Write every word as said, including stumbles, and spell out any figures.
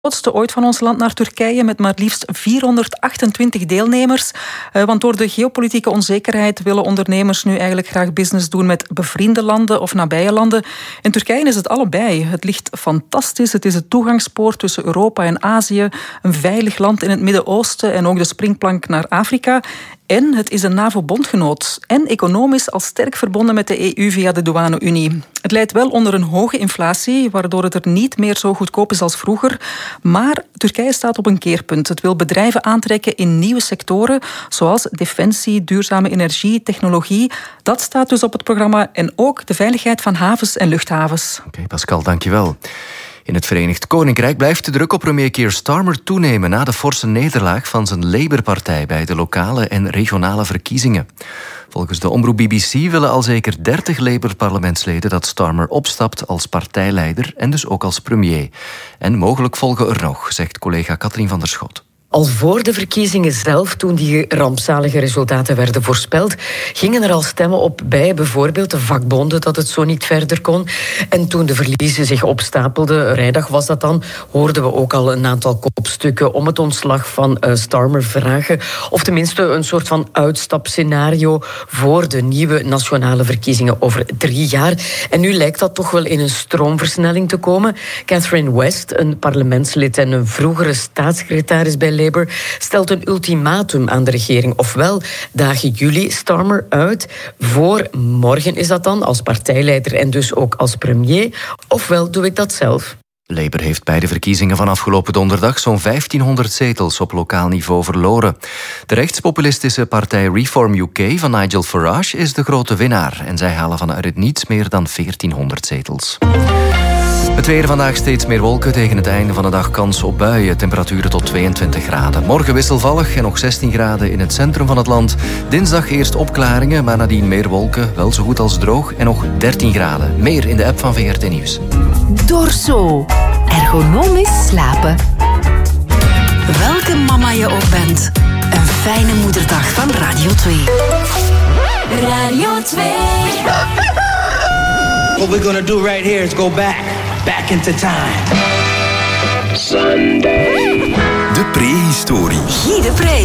grootste ooit van ons land naar Turkije, met maar liefst vierhonderdachtentwintig deelnemers. Want door de geopolitieke onzekerheid willen ondernemers nu eigenlijk graag business doen met bevriende landen of nabije landen. In Turkije is het allebei. Het ligt fantastisch. Het is het toegangspoort tussen Europa en Azië. Een veilig land in het Midden-Oosten en ook de springplank naar Afrika. En het is een NAVO-bondgenoot. En economisch al sterk verbonden met de E U via de douane-Unie. Het leidt wel onder een hoge inflatie, waardoor het er niet meer zo goedkoop is als vroeger. Maar Turkije staat op een keerpunt. Het wil bedrijven aantrekken in nieuwe sectoren, zoals defensie, duurzame energie, technologie. Dat staat dus op het programma. En ook de veiligheid van havens en luchthavens. Oké, okay, Pascal, dankjewel. In het Verenigd Koninkrijk blijft de druk op premier Keir Starmer toenemen na de forse nederlaag van zijn Labour-partij bij de lokale en regionale verkiezingen. Volgens de omroep B B C willen al zeker dertig Labour-parlementsleden dat Starmer opstapt als partijleider en dus ook als premier. En mogelijk volgen er nog, zegt collega Katrien van der Schot. Al voor de verkiezingen zelf, toen die rampzalige resultaten werden voorspeld, gingen er al stemmen op bij bijvoorbeeld de vakbonden dat het zo niet verder kon. En toen de verliezen zich opstapelden, vrijdag was dat dan, hoorden we ook al een aantal kopstukken om het ontslag van uh, Starmer vragen. Of tenminste een soort van uitstapscenario voor de nieuwe nationale verkiezingen over drie jaar. En nu lijkt dat toch wel in een stroomversnelling te komen. Catherine West, een parlementslid en een vroegere staatssecretaris bij Labour, stelt een ultimatum aan de regering. Ofwel dagen jullie Starmer uit, voor morgen is dat dan, als partijleider en dus ook als premier, ofwel doe ik dat zelf. Labour heeft bij de verkiezingen van afgelopen donderdag zo'n vijftienhonderd zetels op lokaal niveau verloren. De rechtspopulistische partij Reform U K van Nigel Farage is de grote winnaar en zij halen vanuit het niets meer dan veertienhonderd zetels. Het weer vandaag steeds meer wolken. Tegen het einde van de dag kans op buien. Temperaturen tot tweeëntwintig graden. Morgen wisselvallig en nog zestien graden in het centrum van het land. Dinsdag eerst opklaringen, maar nadien meer wolken. Wel zo goed als droog en nog dertien graden. Meer in de app van V R T Nieuws. Dorso. Ergonomisch slapen. Welke mama je ook bent. Een fijne moederdag van Radio twee. Radio twee. What we're gonna do right here is go back, back into time. Sunday. De prehistorie. Guy de Pre.